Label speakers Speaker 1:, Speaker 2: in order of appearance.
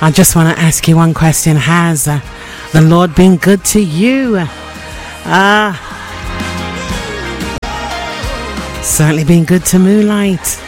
Speaker 1: I just want to ask you one question. Has the Lord been good to you? Certainly been good to Moonlight.